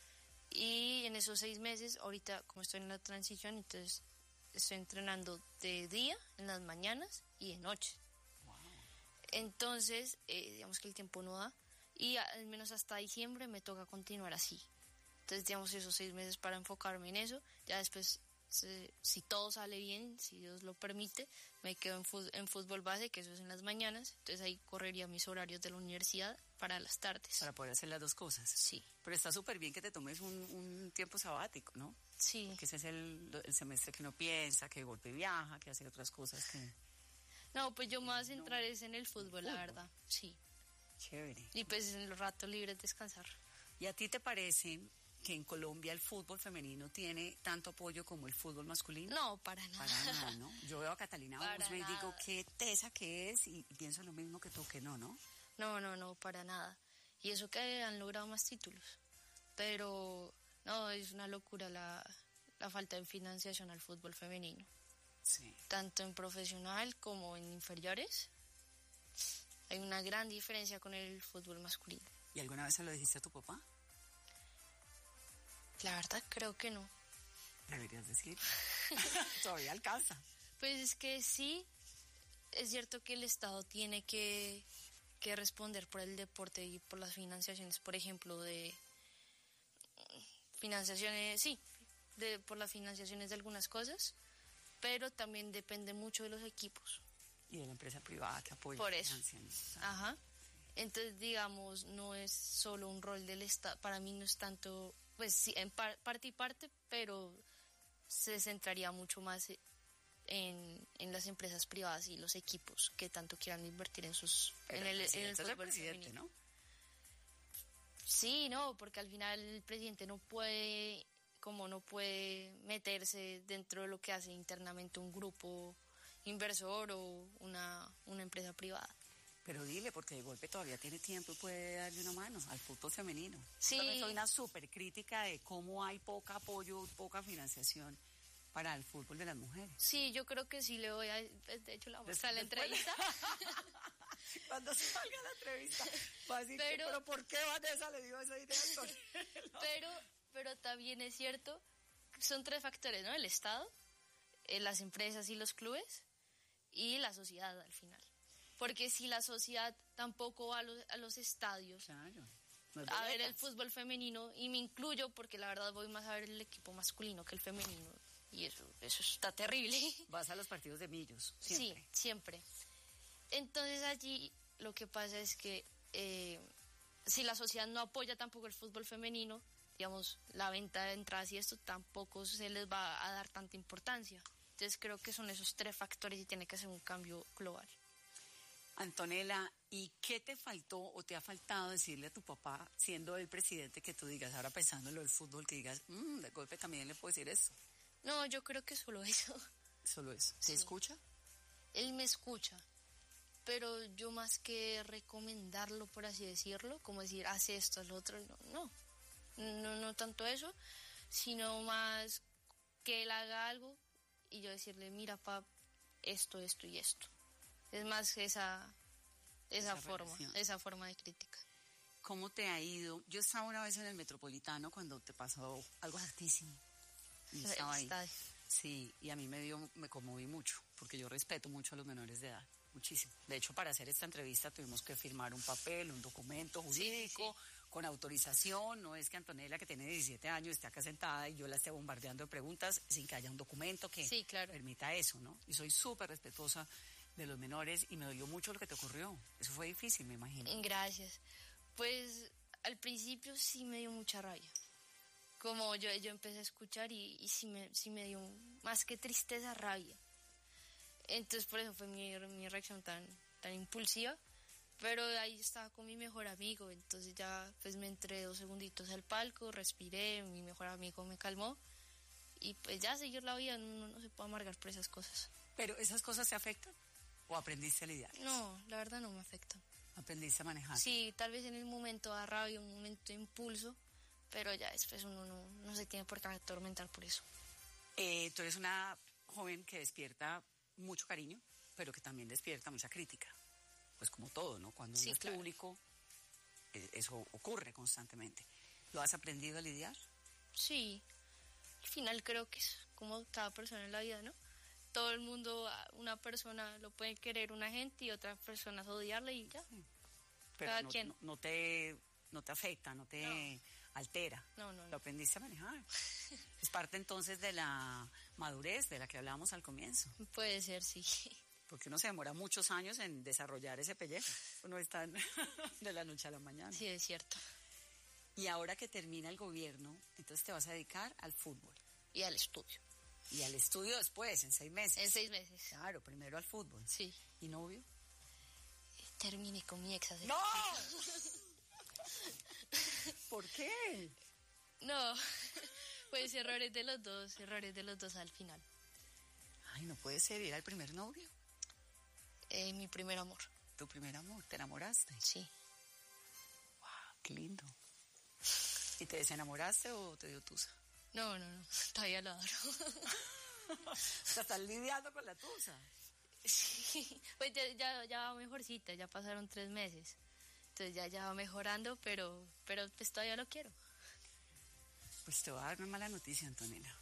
[SPEAKER 13] Y en esos 6 meses, ahorita como estoy en la transición, entonces estoy entrenando de día, en las mañanas y de noche. Wow. Entonces, digamos que el tiempo no da. Y al menos hasta diciembre me toca continuar así. Entonces, digamos, esos 6 meses para enfocarme en eso. Ya después, si todo sale bien, si Dios lo permite, me quedo en fútbol base, que eso es en las mañanas. Entonces, ahí correría mis horarios de la universidad para las tardes.
[SPEAKER 12] Para poder hacer las 2 cosas.
[SPEAKER 13] Sí.
[SPEAKER 12] Pero está súper bien que te tomes un tiempo sabático, ¿no?
[SPEAKER 13] Sí.
[SPEAKER 12] Porque ese es el semestre que uno piensa, que de golpe viaja, que hace otras cosas que...
[SPEAKER 13] No, pues yo me voy a centrar es en el fútbol, la verdad. Sí.
[SPEAKER 12] Chévere.
[SPEAKER 13] Y pues en los ratos libres descansar.
[SPEAKER 12] ¿Y a ti te parece que en Colombia el fútbol femenino tiene tanto apoyo como el fútbol masculino?
[SPEAKER 13] No, para nada.
[SPEAKER 12] Para nada, ¿no? Yo veo a Catalina Usme y digo, qué tesa que es, y pienso lo mismo que tú, que no, ¿no?
[SPEAKER 13] No, para nada. Y eso que han logrado más títulos. Pero, no, es una locura la falta de financiación al fútbol femenino.
[SPEAKER 12] Sí.
[SPEAKER 13] Tanto en profesional como en inferiores. Hay una gran diferencia con el fútbol masculino.
[SPEAKER 12] ¿Y alguna vez se lo dijiste a tu papá?
[SPEAKER 13] La verdad, creo que no.
[SPEAKER 12] Deberías decir. Todavía alcanza.
[SPEAKER 13] Pues es que sí, es cierto que el Estado tiene que responder por el deporte y por las financiaciones, por ejemplo, de financiaciones, sí, por las financiaciones de algunas cosas, pero también depende mucho de los equipos.
[SPEAKER 12] Y de la empresa privada que apoya.
[SPEAKER 13] Por eso. Ajá. Entonces, digamos, no es solo un rol del Estado, para mí no es tanto, pues sí, en parte y parte, pero se centraría mucho más en las empresas privadas y los equipos que tanto quieran invertir en el fútbol femenino. ¿No? Sí, no, porque al final el presidente no puede meterse dentro de lo que hace internamente un grupo inversor o una empresa privada.
[SPEAKER 12] Pero dile, porque de golpe todavía tiene tiempo y puede darle una mano al fútbol femenino.
[SPEAKER 13] Sí.
[SPEAKER 12] Yo soy una súper crítica de cómo hay poco apoyo, poca financiación para el fútbol de las mujeres.
[SPEAKER 13] Sí, yo creo que sí le voy a... De hecho, la vamos a mostrar la entrevista.
[SPEAKER 12] Cuando salga la entrevista, va a decir, pero ¿por qué Vanessa le dio esa idea?
[SPEAKER 13] No. Pero también es cierto, son 3 factores, ¿no? El Estado, las empresas y los clubes, y la sociedad al final. Porque si la sociedad tampoco va a los estadios,
[SPEAKER 12] claro,
[SPEAKER 13] a ver el fútbol femenino, y me incluyo porque la verdad voy más a ver el equipo masculino que el femenino, y eso está terrible.
[SPEAKER 12] Vas a los partidos de Millos, siempre.
[SPEAKER 13] Sí, siempre. Entonces allí lo que pasa es que si la sociedad no apoya tampoco el fútbol femenino, digamos, la venta de entradas y esto tampoco se les va a dar tanta importancia. Entonces creo que son esos 3 factores y tiene que ser un cambio global.
[SPEAKER 12] Antonella, ¿y qué te faltó o te ha faltado decirle a tu papá, siendo el presidente, que tú digas, ahora pensando en lo del fútbol, que digas, de golpe también le puedo decir eso?
[SPEAKER 13] No, yo creo que solo eso.
[SPEAKER 12] Solo eso. ¿Se escucha?
[SPEAKER 13] Él me escucha, pero yo más que recomendarlo, por así decirlo, como decir, haz esto, haz lo otro, no tanto eso, sino más que él haga algo y yo decirle, mira, papá, esto y esto. Es más esa forma de crítica.
[SPEAKER 12] ¿Cómo te ha ido? Yo estaba una vez en el Metropolitano cuando te pasó algo hartísimo. Y estaba ahí. Sí, y a mí me conmoví mucho, porque yo respeto mucho a los menores de edad, muchísimo. De hecho, para hacer esta entrevista tuvimos que firmar un papel, un documento jurídico, con autorización. No es que Antonella, que tiene 17 años, esté acá sentada y yo la esté bombardeando de preguntas sin que haya un documento que permita eso, ¿no? Y soy súper respetuosa de los menores y me dolió mucho lo que te ocurrió. Eso fue difícil, me imagino.
[SPEAKER 13] Gracias. Pues al principio sí me dio mucha rabia. Como yo empecé a escuchar y sí me dio más que tristeza, rabia. Entonces por eso fue mi reacción tan impulsiva. Pero ahí estaba con mi mejor amigo, entonces ya pues me entré 2 segunditos al palco, respiré, mi mejor amigo me calmó y pues ya seguir la vida, no se puede amargar por esas cosas.
[SPEAKER 12] ¿Pero esas cosas te afectan o aprendiste a lidiar?
[SPEAKER 13] No, la verdad no me afectan.
[SPEAKER 12] ¿Aprendiste a manejar?
[SPEAKER 13] Sí, tal vez en el momento da rabia, un momento de impulso, pero ya después uno no se tiene por qué atormentar por eso.
[SPEAKER 12] Tú eres una joven que despierta mucho cariño, pero que también despierta mucha crítica. Pues como todo, ¿no? Cuando uno es público, eso ocurre constantemente. ¿Lo has aprendido a lidiar?
[SPEAKER 13] Sí. Al final creo que es como cada persona en la vida, ¿no? Todo el mundo, una persona lo puede querer una gente y otras personas odiarle y ya.
[SPEAKER 12] Pero
[SPEAKER 13] cada quien.
[SPEAKER 12] No te afecta, no te altera.
[SPEAKER 13] No.
[SPEAKER 12] Lo aprendiste a manejar. Es parte entonces de la madurez de la que hablábamos al comienzo.
[SPEAKER 13] Puede ser, sí.
[SPEAKER 12] Porque uno se demora muchos años en desarrollar ese pellejo. Uno está de la noche a la mañana.
[SPEAKER 13] Sí, es cierto.
[SPEAKER 12] Y ahora que termina el gobierno, entonces te vas a dedicar al fútbol.
[SPEAKER 13] Y al estudio.
[SPEAKER 12] Y al estudio después, en 6 meses.
[SPEAKER 13] En 6 meses.
[SPEAKER 12] Claro, primero al fútbol.
[SPEAKER 13] Sí.
[SPEAKER 12] ¿Y novio?
[SPEAKER 13] Terminé con mi ex hace
[SPEAKER 12] ¡No! ¿Por qué?
[SPEAKER 13] No, pues errores de los dos al final.
[SPEAKER 12] Ay, no puede ser, ¿era el primer novio?
[SPEAKER 13] Mi primer amor.
[SPEAKER 12] ¿Tu primer amor? ¿Te enamoraste?
[SPEAKER 13] Sí.
[SPEAKER 12] Wow, qué lindo. ¿Y te desenamoraste o te dio tusa?
[SPEAKER 13] No, todavía lo adoro.
[SPEAKER 12] O sea, ¿estás lidiando con la tusa?
[SPEAKER 13] Sí, pues ya va mejorcita, ya pasaron 3 meses. Entonces ya va mejorando, pero pues todavía lo quiero.
[SPEAKER 12] Pues te voy a dar una mala noticia, Antonella.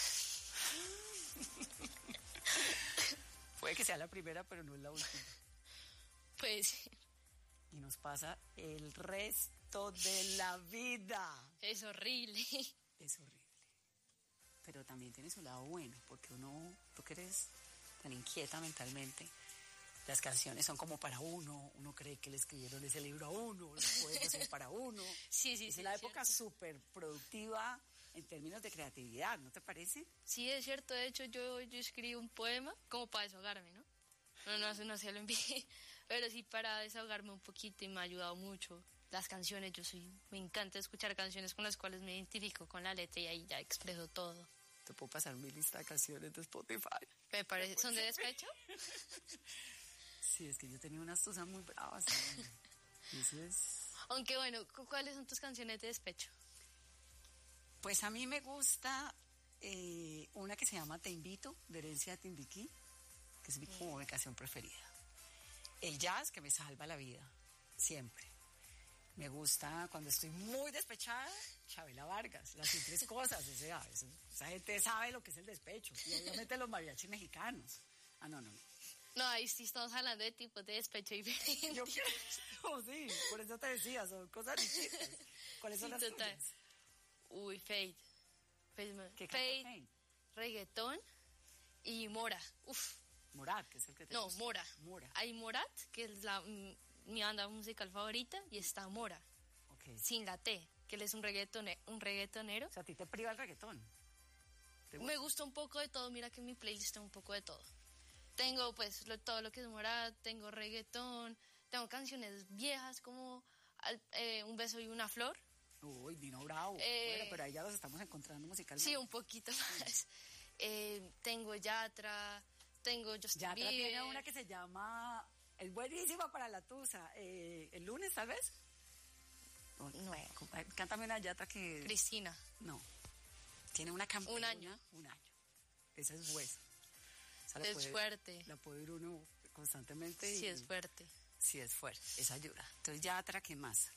[SPEAKER 12] Puede que sea la primera, pero no es la última.
[SPEAKER 13] Pues
[SPEAKER 12] y nos pasa el resto de la vida.
[SPEAKER 13] Es horrible.
[SPEAKER 12] Es horrible. Pero también tiene su lado bueno, porque tú que eres tan inquieta mentalmente, las canciones son como para uno cree que le escribieron ese libro a uno, los poemas son para uno.
[SPEAKER 13] Sí.
[SPEAKER 12] Es una época súper productiva en términos de creatividad, ¿no te parece?
[SPEAKER 13] Sí, es cierto. De hecho, yo escribí un poema como para desahogarme, ¿no? No se lo envié, pero sí para desahogarme un poquito y me ha ayudado mucho. Las canciones, me encanta escuchar canciones con las cuales me identifico con la letra y ahí ya expreso todo.
[SPEAKER 12] Te puedo pasar mi lista de canciones de Spotify.
[SPEAKER 13] Me parece, ¿son de despecho?
[SPEAKER 12] Sí, es que yo tenía unas tusas muy bravas. Eso es...
[SPEAKER 13] Aunque bueno, ¿cuáles son tus canciones de despecho?
[SPEAKER 12] Pues a mí me gusta una que se llama Te Invito, de Herencia de Timbiquí, que es mi canción preferida. El jazz, que me salva la vida, siempre. Me gusta cuando estoy muy despechada, Chabela Vargas, Las Simples Cosas, o sea, esa gente sabe lo que es el despecho, y obviamente los mariachis mexicanos. No.
[SPEAKER 13] No, ahí sí estamos hablando de tipos de despecho diferentes.
[SPEAKER 12] Yo creo, sí, por eso te decía, son cosas distintas. ¿Cuáles son las tuyas?
[SPEAKER 13] Uy, Fade.
[SPEAKER 12] ¿Qué canta Fade?
[SPEAKER 13] Reggaetón y Mora. Uf.
[SPEAKER 12] Morat, que es el que te
[SPEAKER 13] No,
[SPEAKER 12] gusta.
[SPEAKER 13] Mora. Hay Morat, que es mi banda musical favorita y está Mora, sin la T, que él es un reggaetonero.
[SPEAKER 12] O sea, ¿a ti te priva el reggaetón?
[SPEAKER 13] Me gusta un poco de todo, mira que en mi playlist tengo un poco de todo. Tengo pues todo lo que es Mora, tengo reggaetón, tengo canciones viejas como Un beso y una flor.
[SPEAKER 12] Uy, Vino Bravo. Bueno, pero ahí ya los estamos encontrando musicalmente.
[SPEAKER 13] Sí, un poquito más. Tengo Yatra, tengo Justin
[SPEAKER 12] Yatra
[SPEAKER 13] Bieber.
[SPEAKER 12] tiene una que se llama, es buenísima para la tusa, el lunes tal vez.
[SPEAKER 13] No.
[SPEAKER 12] Cántame una Yatra que...
[SPEAKER 13] Cristina.
[SPEAKER 12] No. Tiene una campaña.
[SPEAKER 13] Un año.
[SPEAKER 12] Esa es buena.
[SPEAKER 13] Es fuerte.
[SPEAKER 12] La puede ir uno constantemente.
[SPEAKER 13] Sí, es fuerte.
[SPEAKER 12] Sí, es fuerte. Esa ayuda. Entonces, Yatra, ¿qué más?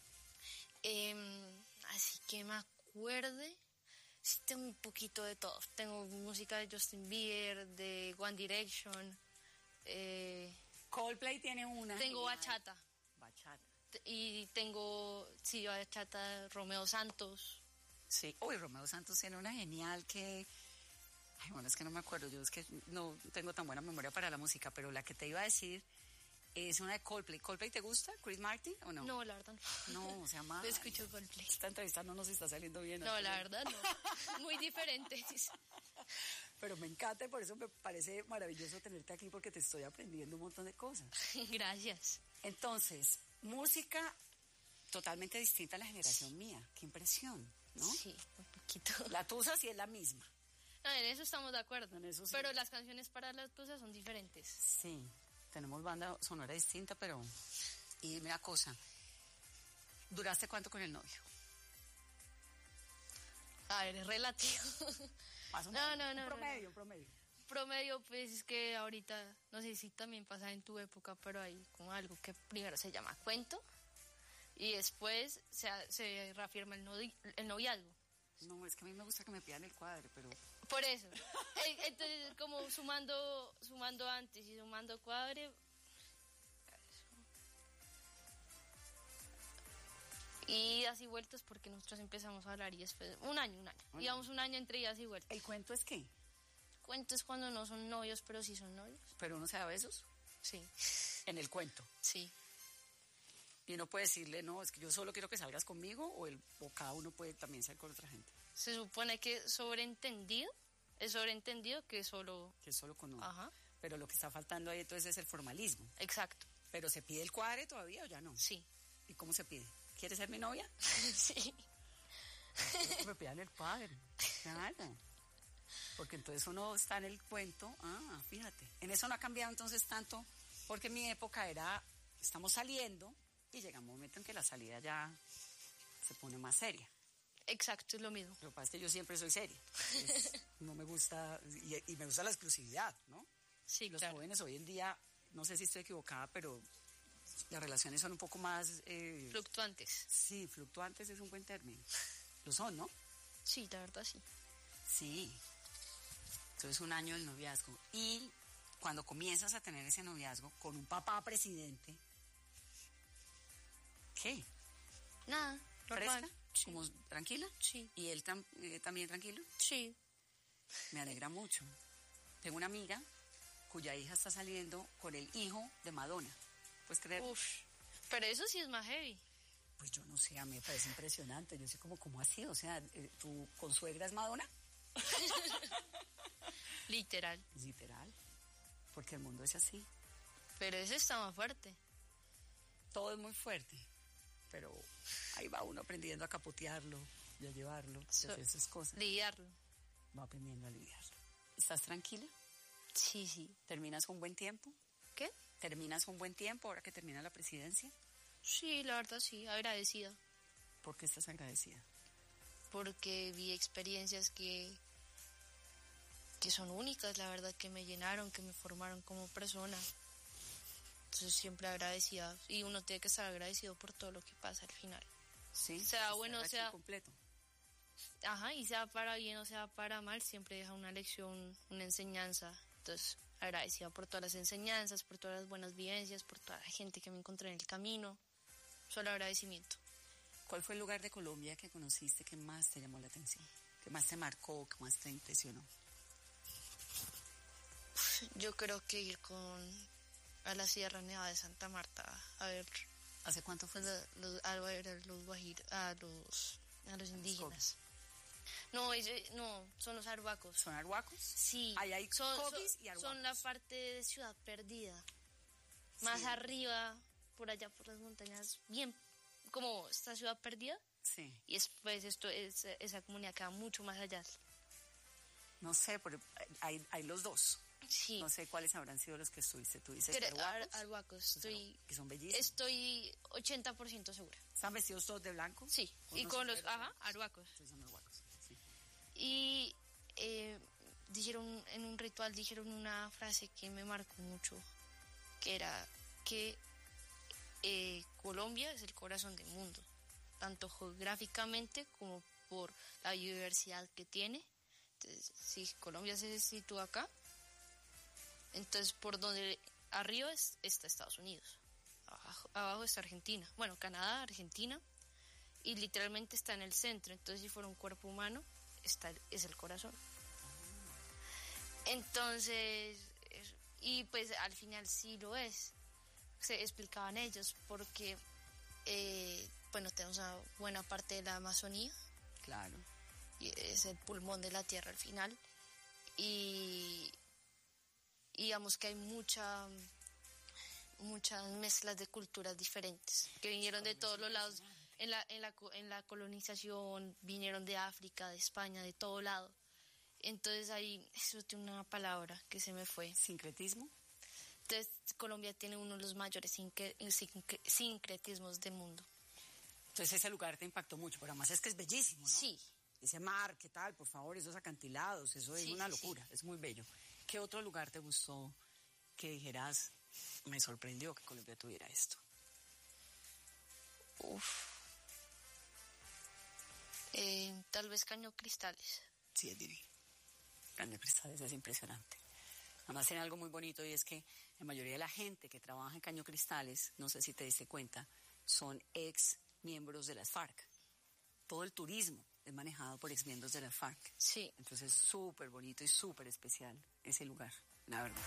[SPEAKER 13] Así que me acuerde, sí tengo un poquito de todo. Tengo música de Justin Bieber, de One Direction.
[SPEAKER 12] Coldplay tiene una.
[SPEAKER 13] Tengo bachata.
[SPEAKER 12] Bachata.
[SPEAKER 13] Y tengo, sí, bachata, Romeo Santos.
[SPEAKER 12] Sí, uy, Romeo Santos tiene una genial que... Ay, bueno, es que no me acuerdo, yo es que no tengo tan buena memoria para la música, pero la que te iba a decir es una de Coldplay. ¿Coldplay te gusta? ¿Chris Martin o no?
[SPEAKER 13] No, la verdad no.
[SPEAKER 12] No, se llama...
[SPEAKER 13] No escucho Coldplay.
[SPEAKER 12] Esta entrevista no nos está saliendo bien.
[SPEAKER 13] No, la verdad no. Muy diferente.
[SPEAKER 12] Pero me encanta y por eso me parece maravilloso tenerte aquí porque te estoy aprendiendo un montón de cosas.
[SPEAKER 13] Gracias.
[SPEAKER 12] Entonces, música totalmente distinta a la generación mía. Qué impresión, ¿no?
[SPEAKER 13] Sí, un poquito.
[SPEAKER 12] La tusa sí es la misma.
[SPEAKER 13] No, en eso estamos de acuerdo.
[SPEAKER 12] En eso sí.
[SPEAKER 13] Pero las canciones para las cosas son diferentes.
[SPEAKER 12] Sí, tenemos banda sonora distinta, pero... Y dime una cosa, ¿duraste cuánto con el novio?
[SPEAKER 13] A ver, es relativo.
[SPEAKER 12] Más o
[SPEAKER 13] No.
[SPEAKER 12] Un promedio.
[SPEAKER 13] Promedio, pues es que ahorita, no sé si también pasa en tu época, pero hay como algo que primero se llama cuento y después se reafirma el noviazgo.
[SPEAKER 12] No, es que a mí me gusta que me pidan el cuadre, pero...
[SPEAKER 13] Por eso. Entonces, como sumando antes y sumando cuadre. Y idas y vueltas porque nosotros empezamos a hablar y después, un año. Íbamos un año entre idas y vueltas.
[SPEAKER 12] ¿El cuento es qué?
[SPEAKER 13] Cuento es cuando no son novios, pero sí son novios.
[SPEAKER 12] ¿Pero uno se da besos?
[SPEAKER 13] Sí.
[SPEAKER 12] En el cuento.
[SPEAKER 13] Sí.
[SPEAKER 12] Y uno puede decirle, no, es que yo solo quiero que salgas conmigo, o cada uno puede también salir con otra gente.
[SPEAKER 13] Se supone que es sobreentendido que solo...
[SPEAKER 12] Que solo con uno.
[SPEAKER 13] Ajá.
[SPEAKER 12] Pero lo que está faltando ahí entonces es el formalismo.
[SPEAKER 13] Exacto.
[SPEAKER 12] ¿Pero se pide el cuadre todavía o ya no?
[SPEAKER 13] Sí.
[SPEAKER 12] ¿Y cómo se pide? ¿Quieres ser mi novia?
[SPEAKER 13] Sí.
[SPEAKER 12] Quiero que me pidan el cuadre. Claro. Porque entonces uno está en el cuento. Ah, fíjate. En eso no ha cambiado entonces tanto, porque en mi época era, estamos saliendo y llega un momento en que la salida ya se pone más seria.
[SPEAKER 13] Exacto, es lo mismo.
[SPEAKER 12] Lo que pasa es que yo siempre soy seria. No me gusta, y me gusta la exclusividad, ¿no?
[SPEAKER 13] Sí,
[SPEAKER 12] Los
[SPEAKER 13] claro.
[SPEAKER 12] jóvenes hoy en día, no sé si estoy equivocada, pero las relaciones son un poco más...
[SPEAKER 13] fluctuantes.
[SPEAKER 12] Sí, fluctuantes es un buen término. Lo son, ¿no?
[SPEAKER 13] Sí, la verdad sí.
[SPEAKER 12] Sí. Entonces 1 año del noviazgo. Y cuando comienzas a tener ese noviazgo con un papá presidente, ¿qué?
[SPEAKER 13] Nada,
[SPEAKER 12] ¿Fresca?
[SPEAKER 13] normal.
[SPEAKER 12] ¿Como tranquila?
[SPEAKER 13] Sí.
[SPEAKER 12] ¿Y él también tranquilo?
[SPEAKER 13] Sí.
[SPEAKER 12] Me alegra mucho. Tengo una amiga cuya hija está saliendo con el hijo de Madonna. ¿Puedes creer?
[SPEAKER 13] Uf, pero eso sí es más heavy.
[SPEAKER 12] Pues yo no sé, a mí me parece impresionante. Yo sé ¿cómo así? O sea, ¿tu consuegra es Madonna?
[SPEAKER 13] Literal.
[SPEAKER 12] Literal. Porque el mundo es así.
[SPEAKER 13] Pero ese está más fuerte.
[SPEAKER 12] Todo es muy fuerte. Pero ahí va uno aprendiendo a capotearlo y a llevarlo, y a hacer esas cosas.
[SPEAKER 13] Lidiarlo.
[SPEAKER 12] Va aprendiendo a lidiarlo. ¿Estás tranquila?
[SPEAKER 13] Sí.
[SPEAKER 12] ¿Terminas un buen tiempo?
[SPEAKER 13] ¿Qué?
[SPEAKER 12] ¿Terminas un buen tiempo ahora que termina la presidencia?
[SPEAKER 13] Sí, la verdad sí, agradecida.
[SPEAKER 12] ¿Por qué estás agradecida?
[SPEAKER 13] Porque vi experiencias que son únicas, la verdad, que me llenaron, que me formaron como persona. Entonces siempre agradecida. Y uno tiene que estar agradecido por todo lo que pasa al final.
[SPEAKER 12] Sí.
[SPEAKER 13] Sea bueno, sea...
[SPEAKER 12] completo.
[SPEAKER 13] Ajá, y sea para bien o sea para mal, siempre deja una lección, una enseñanza. Entonces, agradecida por todas las enseñanzas, por todas las buenas vivencias, por toda la gente que me encontré en el camino. Solo agradecimiento.
[SPEAKER 12] ¿Cuál fue el lugar de Colombia que conociste que más te llamó la atención? ¿Que más te marcó, que más te impresionó?
[SPEAKER 13] Yo creo que ir a la Sierra Nevada de Santa Marta a ver
[SPEAKER 12] ¿Hace cuánto fue?
[SPEAKER 13] A los indígenas. No, son los arhuacos.
[SPEAKER 12] ¿Son arhuacos?
[SPEAKER 13] Sí.
[SPEAKER 12] Ahí hay cobis y arhuacos.
[SPEAKER 13] Son la parte de Ciudad Perdida. Más arriba, por allá, por las montañas, bien, como esta Ciudad Perdida.
[SPEAKER 12] Sí.
[SPEAKER 13] Y después esa comunidad queda mucho más allá.
[SPEAKER 12] No sé, pero hay los dos.
[SPEAKER 13] Sí.
[SPEAKER 12] No sé cuáles habrán sido los que estuviste. ¿Tú dices
[SPEAKER 13] arhuacos?
[SPEAKER 12] Que son bellísimos.
[SPEAKER 13] Estoy 80% segura.
[SPEAKER 12] ¿Están vestidos todos de blanco?
[SPEAKER 13] Sí, y con los arhuacos.
[SPEAKER 12] Sí, son arhuacos, sí.
[SPEAKER 13] Y dijeron, en un ritual dijeron una frase que me marcó mucho, que era que Colombia es el corazón del mundo, tanto geográficamente como por la biodiversidad que tiene. Entonces, si Colombia se sitúa acá, entonces por donde arriba está Estados Unidos, abajo está Argentina, bueno, Canadá, Argentina, y literalmente está en el centro. Entonces si fuera un cuerpo humano, es el corazón. Entonces, y pues al final sí lo es, se explicaban ellos, porque tenemos una buena parte de la Amazonía.
[SPEAKER 12] Claro.
[SPEAKER 13] Y es el pulmón de la tierra al final. Y digamos que hay muchas mezclas de culturas diferentes que vinieron de todos los lados. En la colonización vinieron de África, de España, de todo lado. Entonces eso tiene una palabra que se me fue.
[SPEAKER 12] ¿Sincretismo?
[SPEAKER 13] Entonces Colombia tiene uno de los mayores sincretismos del mundo.
[SPEAKER 12] Entonces ese lugar te impactó mucho, pero además es que es bellísimo, ¿no?
[SPEAKER 13] Sí.
[SPEAKER 12] Ese mar, ¿qué tal? Por favor, esos acantilados, eso es una locura, es muy bello. ¿Qué otro lugar te gustó que dijeras, me sorprendió que Colombia tuviera esto?
[SPEAKER 13] Tal vez Caño Cristales.
[SPEAKER 12] Sí, es divino. Caño Cristales es impresionante. Además tiene algo muy bonito, y es que la mayoría de la gente que trabaja en Caño Cristales, no sé si te diste cuenta, son ex miembros de las FARC. Todo el turismo es manejado por ex miembros de las FARC.
[SPEAKER 13] Sí.
[SPEAKER 12] Entonces es súper bonito y súper especial ese lugar, la verdad.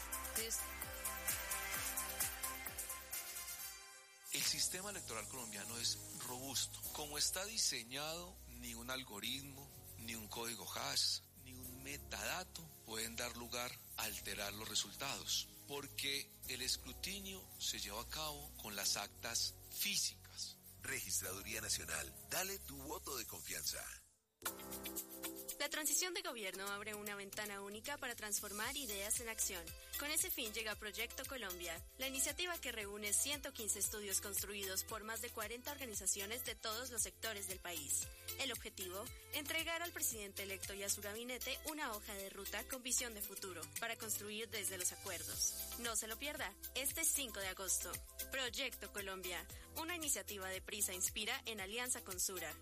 [SPEAKER 8] El sistema electoral colombiano es robusto. Como está diseñado, ni un algoritmo, ni un código hash, ni un metadato pueden dar lugar a alterar los resultados, porque el escrutinio se lleva a cabo con las actas físicas.
[SPEAKER 9] Registraduría Nacional, dale tu voto de confianza.
[SPEAKER 14] La transición de gobierno abre una ventana única para transformar ideas en acción. Con ese fin llega Proyecto Colombia, la iniciativa que reúne 115 estudios construidos por más de 40 organizaciones de todos los sectores del país. El objetivo, entregar al presidente electo y a su gabinete una hoja de ruta con visión de futuro para construir desde los acuerdos. No se lo pierda, este 5 de agosto. Proyecto Colombia, una iniciativa de Prisa Inspira en alianza con Sura.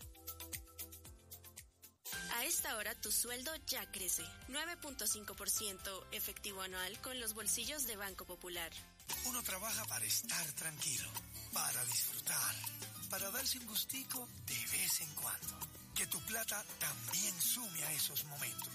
[SPEAKER 14] A esta hora tu sueldo ya crece, 9.5% efectivo anual con los bolsillos de Banco Popular.
[SPEAKER 15] Uno trabaja para estar tranquilo, para disfrutar, para darse un gustico de vez en cuando. Que tu plata también sume a esos momentos.